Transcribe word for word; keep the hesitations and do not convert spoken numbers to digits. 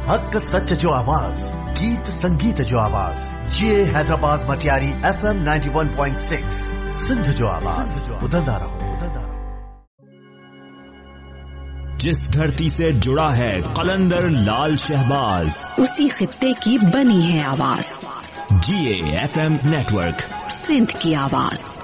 हक सच जो आवाज, गीत संगीत जो आवाज, ये Hyderabad Matiari F M ninety one point six Sindh जो आवाज, उधरदा रहो, उधरदा रहो। जिस धरती से जुड़ा है कलंदर लाल शहबाज, उसी खित्ते की बनी है आवाज। जी A F M network, Sindh की आवाज।